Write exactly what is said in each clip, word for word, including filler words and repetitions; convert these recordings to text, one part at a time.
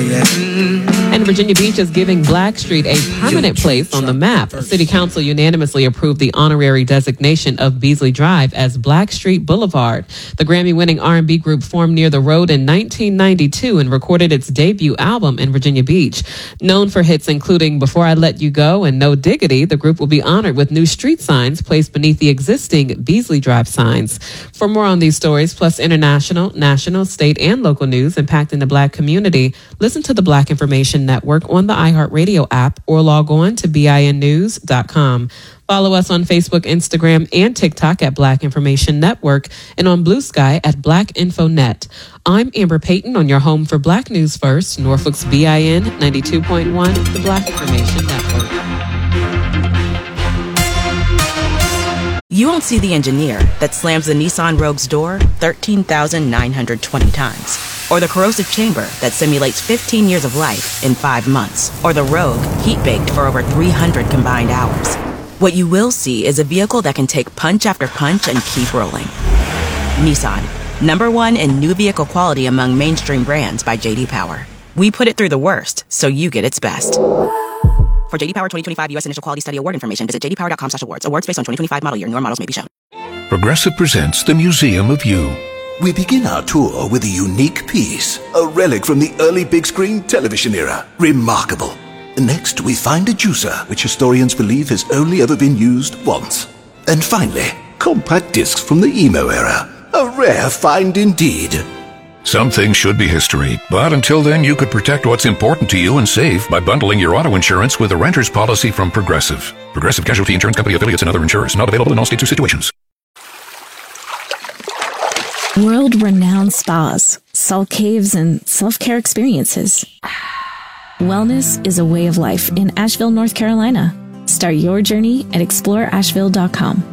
And Virginia Beach is giving Blackstreet a permanent place on the map. City Council unanimously approved the honorary designation of Beasley Drive as Blackstreet Boulevard. The Grammy-winning R and B group formed near the road in nineteen ninety-two and recorded its debut album in Virginia Beach. Known for hits including Before I Let You Go and No Diggity, the group will be honored with new street signs placed beneath the existing Beasley Drive signs. For more on these stories, plus international, national, state, and local news impacting the Black community, listen to the Black Information Network on the iHeartRadio app or log on to B I N news dot com. Follow us on Facebook, Instagram, and TikTok at Black Information Network and on Blue Sky at Black Info Net. I'm Amber Payton on your home for Black News First, Norfolk's B I N ninety-two point one, the Black Information Network. You won't see the engineer that slams the Nissan Rogue's door thirteen thousand nine hundred twenty times. Or the corrosive chamber that simulates fifteen years of life in five months. Or the Rogue heat-baked for over three hundred combined hours. What you will see is a vehicle that can take punch after punch and keep rolling. Nissan, number one in new vehicle quality among mainstream brands by J D Power. We put it through the worst, so you get its best. For J D Power twenty twenty-five U S Initial Quality Study Award information, visit j d power dot com slash awards. Awards based on twenty twenty-five model year. Newer models may be shown. Progressive presents the Museum of You. We begin our tour with a unique piece, a relic from the early big screen television era. Remarkable. Next, we find a juicer, which historians believe has only ever been used once. And finally, compact discs from the emo era. A rare find indeed. Some things should be history, but until then you could protect what's important to you and save by bundling your auto insurance with a renter's policy from Progressive. Progressive Casualty Insurance Company affiliates and other insurers. Not available in all states or situations. World-renowned spas, salt caves, and self-care experiences. Wellness is a way of life in Asheville, North Carolina. Start your journey at explore asheville dot com.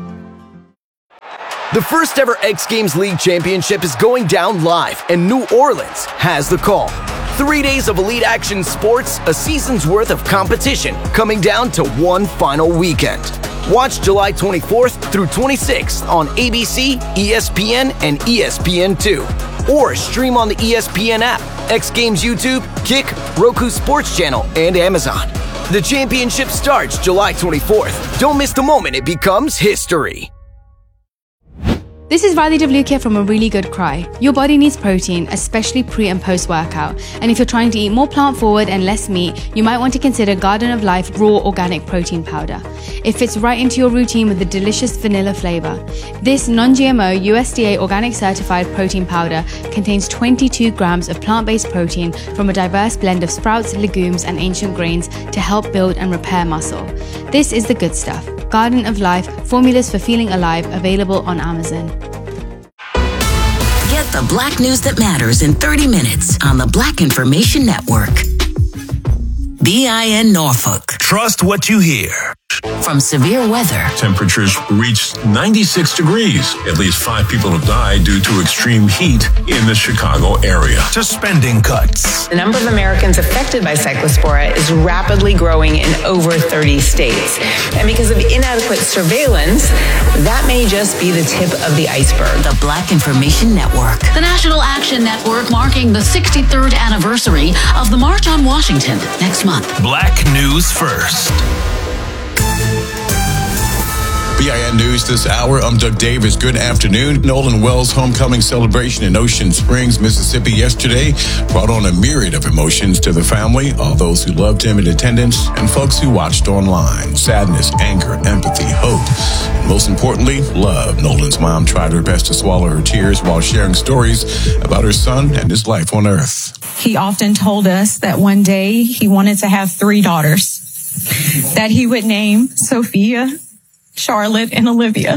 The first ever X Games League Championship is going down live, and New Orleans has the call. Three days of elite action sports, a season's worth of competition, coming down to one final weekend. Watch July twenty-fourth through twenty-sixth on A B C, E S P N, and E S P N two. Or stream on the E S P N app, X Games YouTube, Kick, Roku Sports Channel, and Amazon. The championship starts July twenty-fourth. Don't miss the moment it becomes history. This is Riley W. here from A Really Good Cry. Your body needs protein, especially pre and post workout. And if you're trying to eat more plant forward and less meat, you might want to consider Garden of Life Raw Organic Protein Powder. It fits right into your routine with a delicious vanilla flavor. This non-G M O U S D A organic certified protein powder contains twenty-two grams of plant-based protein from a diverse blend of sprouts, legumes, and ancient grains to help build and repair muscle. This is the good stuff. Garden of Life, formulas for feeling alive, available on Amazon. Get the Black news that matters in thirty minutes on the Black Information Network. B I N Norfolk. Trust what you hear. From severe weather. Temperatures reached ninety-six degrees. At least five people have died due to extreme heat in the Chicago area. To spending cuts. The number of Americans affected by cyclospora is rapidly growing in over thirty states. And because of inadequate surveillance, that may just be the tip of the iceberg. The Black Information Network. The National Action Network marking the sixty-third anniversary of the March on Washington next month. Black News First. B I N News this hour. I'm Doug Davis. Good afternoon. Nolan Wells' homecoming celebration in Ocean Springs, Mississippi yesterday brought on a myriad of emotions to the family, all those who loved him in attendance, and folks who watched online. Sadness, anger, empathy, hope, and most importantly, love. Nolan's mom tried her best to swallow her tears while sharing stories about her son and his life on Earth. He often told us that one day he wanted to have three daughters that he would name Sophia, Charlotte, and Olivia.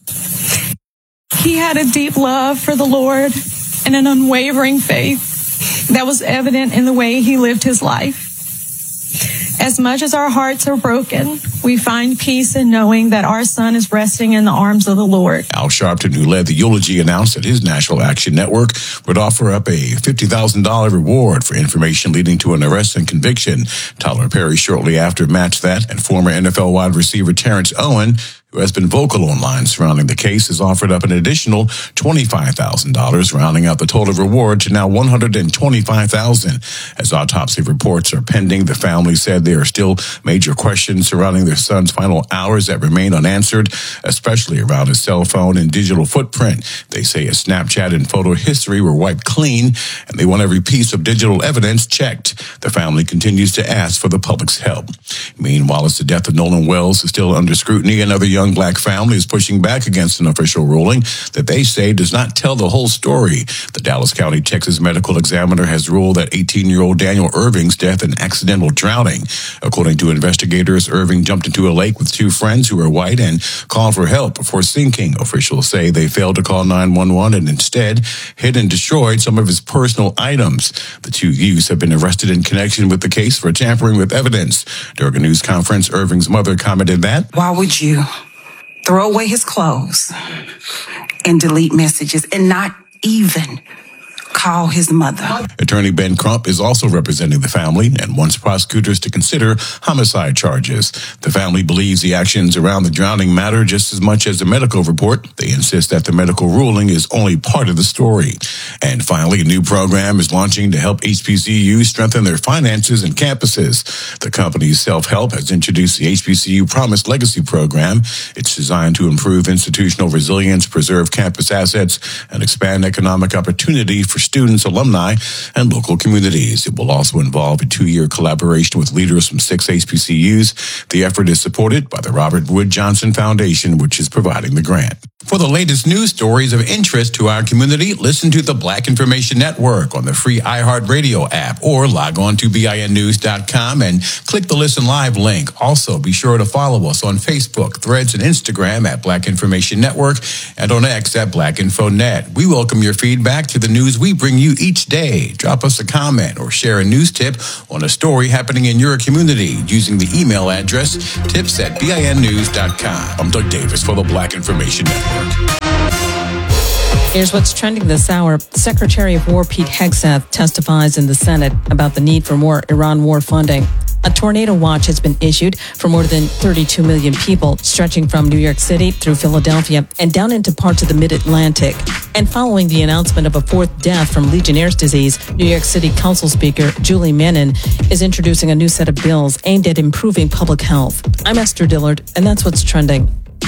He had a deep love for the Lord and an unwavering faith that was evident in the way he lived his life. As much as our hearts are broken, we find peace in knowing that our son is resting in the arms of the Lord. Al Sharpton, who led the eulogy, announced that his National Action Network would offer up a fifty thousand dollars reward for information leading to an arrest and conviction. Tyler Perry shortly after matched that, and former N F L wide receiver Terrence Owen, who has been vocal online surrounding the case, has offered up an additional twenty-five thousand dollars, rounding out the total reward to now one hundred twenty-five thousand dollars. As autopsy reports are pending, the family said there are still major questions surrounding their son's final hours that remain unanswered, especially around his cell phone and digital footprint. They say his Snapchat and photo history were wiped clean, and they want every piece of digital evidence checked. The family continues to ask for the public's help. Meanwhile, as the death of Nolan Wells is still under scrutiny, another young black family is pushing back against an official ruling that they say does not tell the whole story. The Dallas County, Texas medical examiner has ruled that eighteen-year-old Daniel Irving's death an accidental drowning. According to investigators, Irving jumped into a lake with two friends who were white and called for help before sinking. Officials say they failed to call nine one one and instead hid and destroyed some of his personal items. The two youths have been arrested in connection with the case for tampering with evidence. During a news conference, Irving's mother commented that, "Why would you throw away his clothes and delete messages and not even call his mother?" Attorney Ben Crump is also representing the family and wants prosecutors to consider homicide charges. The family believes the actions around the drowning matter just as much as the medical report. They insist that the medical ruling is only part of the story. And finally, a new program is launching to help H B C Us strengthen their finances and campuses. The company's Self-Help has introduced the H B C U Promise Legacy Program. It's designed to improve institutional resilience, preserve campus assets, and expand economic opportunity for students, alumni, and local communities. It will also involve a two-year collaboration with leaders from six H B C Us. The effort is supported by the Robert Wood Johnson Foundation, which is providing the grant. For the latest news stories of interest to our community, listen to the Black Information Network on the free iHeartRadio app or log on to B I N news dot com and click the Listen Live link. Also, be sure to follow us on Facebook, Threads, and Instagram at Black Information Network and on X at Black Info Net. We welcome your feedback to the news we bring you each day. Drop us a comment or share a news tip on a story happening in your community using the email address tips at B I N news dot com. I'm Doug Davis for the Black Information Network. Here's what's trending this hour. Secretary of War Pete Hegseth testifies in the Senate about the need for more Iran war funding. A tornado watch has been issued for more than thirty-two million people, stretching from New York City through Philadelphia and down into parts of the mid-Atlantic. And following the announcement of a fourth death from Legionnaire's disease, New York City Council Speaker Julie Menin is introducing a new set of bills aimed at improving public health. I'm Esther Dillard, and that's what's trending.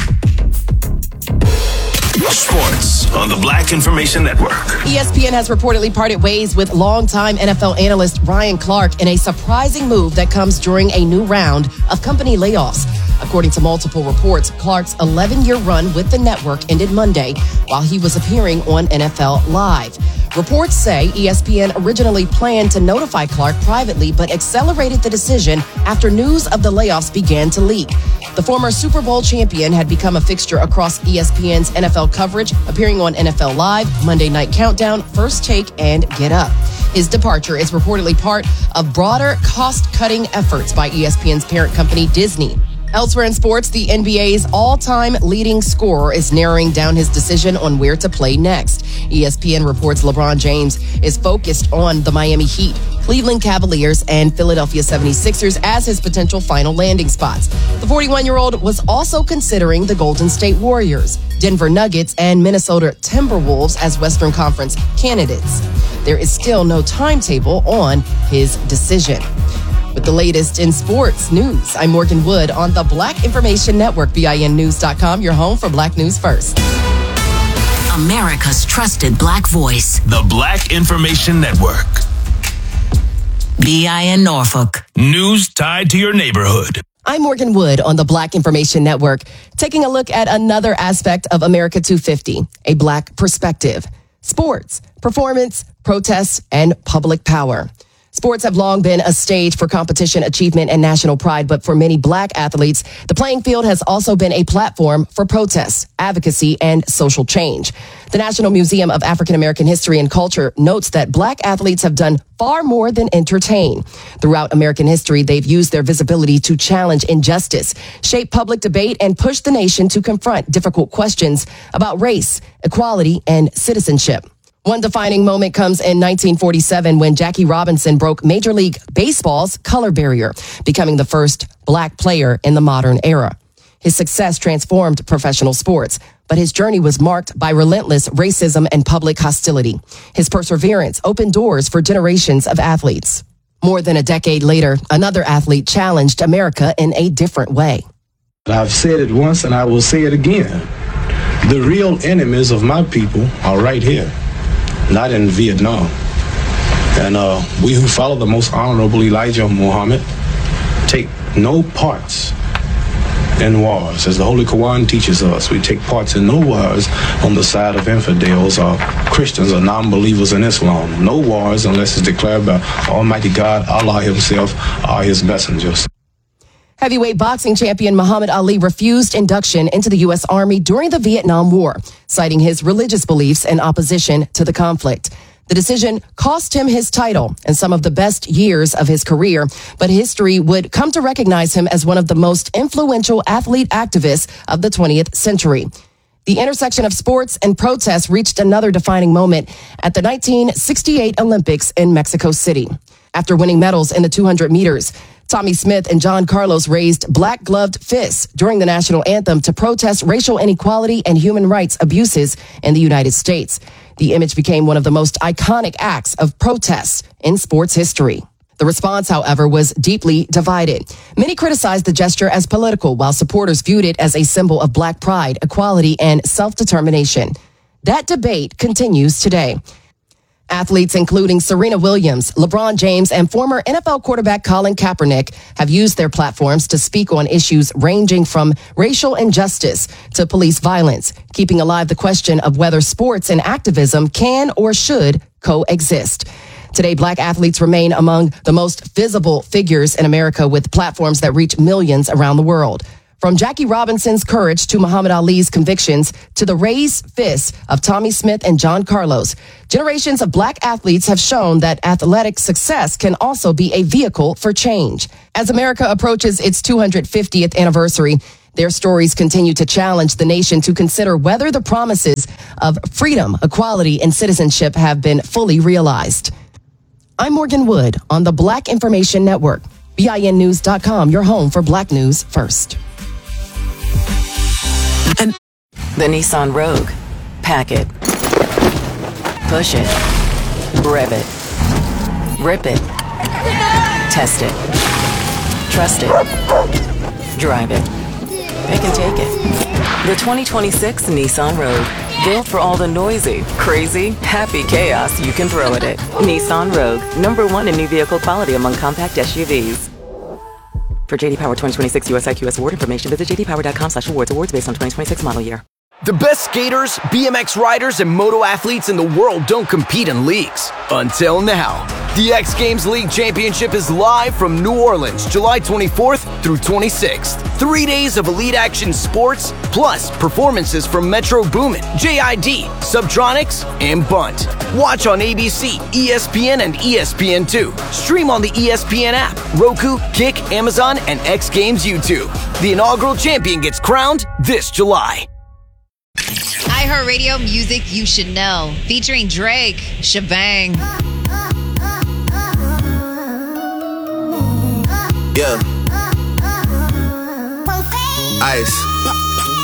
Sports on the Black Information Network. E S P N has reportedly parted ways with longtime N F L analyst Ryan Clark in a surprising move that comes during a new round of company layoffs. According to multiple reports, Clark's eleven-year run with the network ended Monday while he was appearing on N F L Live. Reports say E S P N originally planned to notify Clark privately, but accelerated the decision after news of the layoffs began to leak. The former Super Bowl champion had become a fixture across E S P N's N F L coverage, appearing on N F L Live, Monday Night Countdown, First Take, and Get Up. His departure is reportedly part of broader cost-cutting efforts by E S P N's parent company, Disney. Elsewhere in sports, the N B A's all-time leading scorer is narrowing down his decision on where to play next. E S P N reports LeBron James is focused on the Miami Heat, Cleveland Cavaliers, and Philadelphia seventy-sixers as his potential final landing spots. The forty-one-year-old was also considering the Golden State Warriors, Denver Nuggets, and Minnesota Timberwolves as Western Conference candidates. There is still no timetable on his decision. With the latest in sports news, I'm Morgan Wood on the Black Information Network, B I N news dot com, your home for Black News First. America's trusted Black voice. The Black Information Network. B I N Norfolk. News tied to your neighborhood. I'm Morgan Wood on the Black Information Network, taking a look at another aspect of America two fifty, a Black perspective. Sports, performance, protests, and public power. Sports have long been a stage for competition, achievement, and national pride, but for many Black athletes, the playing field has also been a platform for protests, advocacy, and social change. The National Museum of African American History and Culture notes that Black athletes have done far more than entertain. Throughout American history, they've used their visibility to challenge injustice, shape public debate, and push the nation to confront difficult questions about race, equality, and citizenship. One defining moment comes in nineteen forty-seven when Jackie Robinson broke Major League Baseball's color barrier, becoming the first Black player in the modern era. His success transformed professional sports, but his journey was marked by relentless racism and public hostility. His perseverance opened doors for generations of athletes. More than a decade later, another athlete challenged America in a different way. I've said it once and I will say it again. The real enemies of my people are right here, not in Vietnam. And uh, we who follow the most honorable Elijah Muhammad take no parts in wars. As the Holy Quran teaches us, we take parts in no wars on the side of infidels or Christians or non-believers in Islam. No wars unless it's declared by Almighty God, Allah himself, are his messengers. Heavyweight boxing champion Muhammad Ali refused induction into the U S Army during the Vietnam War, citing his religious beliefs and opposition to the conflict. The decision cost him his title and some of the best years of his career, but history would come to recognize him as one of the most influential athlete activists of the twentieth century. The intersection of sports and protests reached another defining moment at the nineteen sixty-eight Olympics in Mexico City. After winning medals in the two hundred meters, Tommy Smith and John Carlos raised black-gloved fists during the national anthem to protest racial inequality and human rights abuses in the United States. The image became one of the most iconic acts of protest in sports history. The response, however, was deeply divided. Many criticized the gesture as political, while supporters viewed it as a symbol of black pride, equality, and self-determination. That debate continues today. Athletes including Serena Williams, LeBron James, and former N F L quarterback Colin Kaepernick have used their platforms to speak on issues ranging from racial injustice to police violence, keeping alive the question of whether sports and activism can or should coexist. Today, black athletes remain among the most visible figures in America, with platforms that reach millions around the world. From Jackie Robinson's courage to Muhammad Ali's convictions to the raised fists of Tommy Smith and John Carlos, generations of black athletes have shown that athletic success can also be a vehicle for change. As America approaches its two hundred fiftieth anniversary, their stories continue to challenge the nation to consider whether the promises of freedom, equality, and citizenship have been fully realized. I'm Morgan Wood on the Black Information Network. B I N news dot com, your home for Black news first. And the Nissan Rogue. Pack it. Push it. Rev it. Rip it. Test it. Trust it. Drive it. Pick and take it. The twenty twenty-six Nissan Rogue. Built for all the noisy, crazy, happy chaos you can throw at it. Nissan Rogue. Number one in new vehicle quality among compact S U Vs. For J D Power twenty twenty-six U S I Q S award information, visit j d power dot com slash awards. Awards based on twenty twenty-six model year. The best skaters, B M X riders, and moto athletes in the world don't compete in leagues. Until now. The X Games League Championship is live from New Orleans, July twenty-fourth through twenty-sixth. Three days of elite action sports, plus performances from Metro Boomin, J I D, Subtronics, and Bunt. Watch on A B C, E S P N, and E S P N two. Stream on the E S P N app, Roku, Kick, Amazon, and X Games YouTube. The inaugural champion gets crowned this July. iHeartRadio music you should know. Featuring Drake, Shebang. Yeah. Ice.